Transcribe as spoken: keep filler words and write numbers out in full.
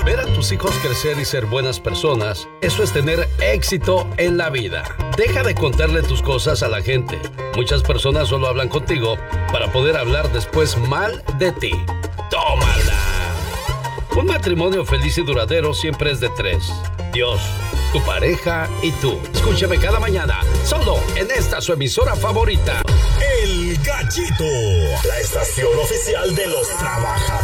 Ver a tus hijos crecer y ser buenas personas, eso es tener éxito en la vida. Deja de contarle tus cosas a la gente. Muchas personas solo hablan contigo para poder hablar después mal de ti. ¡Tómala! Un matrimonio feliz y duradero siempre es de tres. Dios, tu pareja y tú. Escúchame cada mañana, solo en esta su emisora favorita. El Gallito, la estación oficial de los trabajadores.